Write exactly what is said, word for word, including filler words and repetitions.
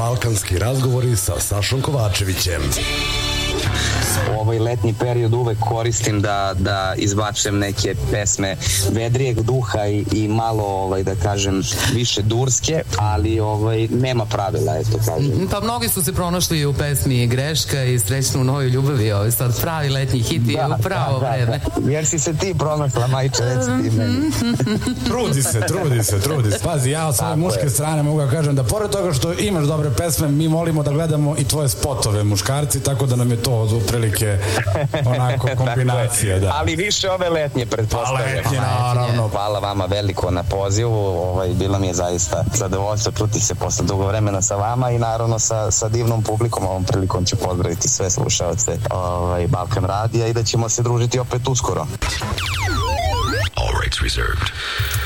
Balkanski razgovori sa Sašom Kovačevićem. Ovaj letnji period uvek koristim da, da izbačem neke pesme vedrijeg duha i, i malo, ovaj, da kažem, više durske, ali ovaj, nema pravila, eto kažem. Pa mnogi su se pronašli u pesmi Greška i Srećno u novoj ljubavi, ovaj sad pravi letnji hit i da, u pravo da, vreme. Da. Jer si se ti pronašla, majče, reci ti meni. Trudi se, trudi se, trudi se. Pazi, ja od svoje muške strane mogu da kažem da pored toga što imaš dobre pesme, mi volimo da gledamo i tvoje spotove muškarci, tako da nam je to od prilike onako kombinacija, da. Ali više ove letnje, pretpostavljam. Pa letnje, naravno. Hvala vama veliko na pozivu, ovaj, bilo mi je zaista zadovoljstvo čuti se posle dugo vremena sa vama i naravno sa, sa divnom publikom. Ovom prilikom ću pozdraviti sve slušaoce ovaj, Balkan radija i da ćemo se družiti opet uskoro. All rights reserved.